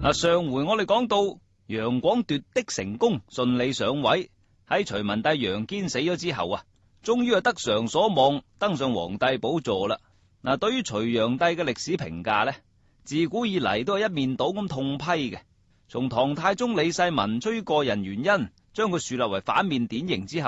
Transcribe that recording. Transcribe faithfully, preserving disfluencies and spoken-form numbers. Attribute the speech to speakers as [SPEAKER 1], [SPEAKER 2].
[SPEAKER 1] 嗱，上回我哋講到楊廣奪嫡成功，順利上位。喺隋文帝楊堅死咗之後啊，終於係得償所望，登上皇帝寶座啦。嗱，對於隋煬帝嘅歷史評價呢，自古以嚟都係一面倒咁痛批嘅。從唐太宗李世民出於個人原因將佢樹立為反面典型之後，